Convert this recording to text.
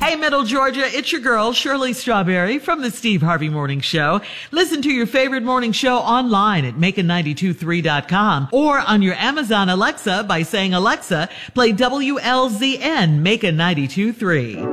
Hey, Middle Georgia, it's your girl, Shirley Strawberry from the Steve Harvey Morning Show. Listen to your favorite morning show online at Macon923.com or on your Amazon Alexa by saying, Alexa, play WLZN Macon 92.3.